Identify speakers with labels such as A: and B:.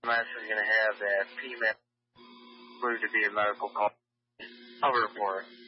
A: I'm actually going to have that female proved to be a medical call. I'll report.